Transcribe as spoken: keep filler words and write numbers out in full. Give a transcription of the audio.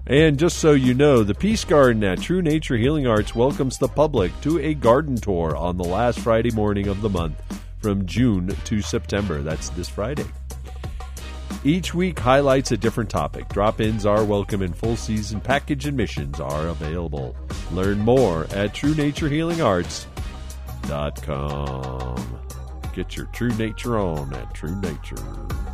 And just so you know, the Peace Garden at True Nature Healing Arts welcomes the public to a garden tour on the last Friday morning of the month from June to September. That's this Friday. Each week highlights a different topic. Drop-ins are welcome and full season package admissions are available. Learn more at true nature healing arts dot com. Get your true nature on at True Nature.